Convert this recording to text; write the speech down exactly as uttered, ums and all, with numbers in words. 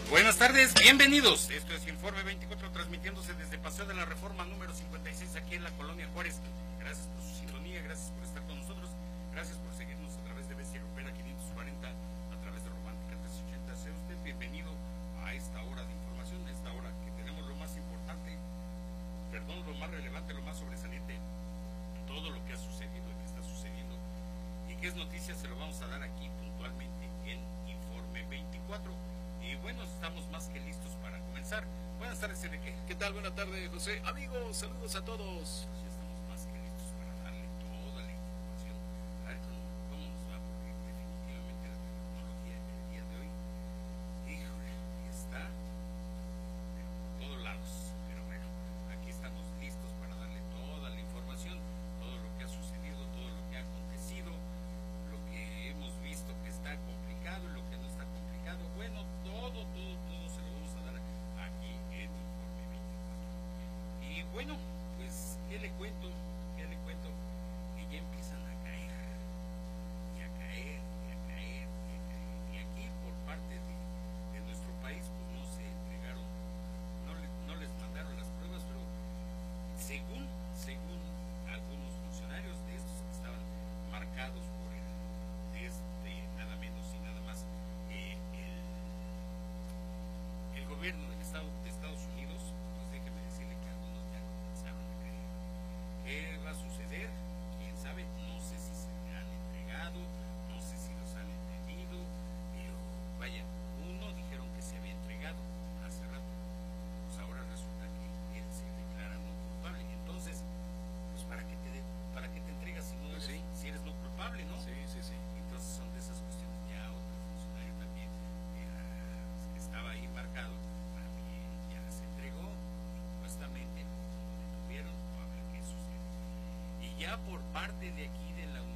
Buenas tardes, bienvenidos. Esto es Informe veinticuatro, transmitiéndose desde Paseo de la Reforma número cincuenta y seis, aquí en la Colonia Juárez. Gracias por su sintonía, gracias por estar con nosotros, gracias por seguirnos a través de B C Europea quinientos cuarenta, a través de Romántica trescientos ochenta. Sea usted bienvenido a esta hora de información, a esta hora que tenemos lo más importante, perdón, lo más relevante, lo más sobresaliente, todo lo que ha sucedido y que está sucediendo y que es noticia, se lo vamos a dar aquí puntualmente en Informe veinticuatro. Y bueno, estamos más que listos para comenzar. Buenas tardes, Enrique. ¿Qué tal? Buenas tardes, José. Amigos, saludos a todos. Ya estamos más que listos para darle toda la información. A ver cómo, cómo nos va, porque definitivamente la tecnología el día de hoy, híjole, está pero por todos lados. Pero bueno, aquí estamos listos para darle toda la información, todo lo que ha sucedido, todo lo que ha acontecido, lo que hemos visto que está complicado y lo que no está complicado. Bueno, todo, todo, todo se lo vamos a dar aquí en Informe veinticuatro. Y bueno, pues, ¿qué le cuento? ¿Qué le cuento? Que ya empiezan a caer, y a caer, y a caer, y a caer. Y aquí, por parte de, de nuestro país, pues no se entregaron, no, le, no les mandaron las pruebas, pero según, según algunos funcionarios de estos que estaban marcados por el test de nada menos y nada más, eh, el el gobierno del estado de Estados Unidos, pues déjeme decirle que algunos ya comenzaron a caer. ¿Qué va a suceder? Quién sabe, no sé si se han entregado, no sé si los han entendido, pero vaya, uno dijeron que se había entregado hace rato, pues ahora resulta que él se declara no culpable. Entonces, pues para qué te, de, para qué te entregas si no eres, sí. si eres no culpable, ¿no? Sí, sí, sí. Entonces son de esas cuestiones. Ya otro funcionario también era, que estaba ahí marcado, también ya se entregó, supuestamente lo detuvieron, a ver qué sucede. Y ya por parte de aquí de la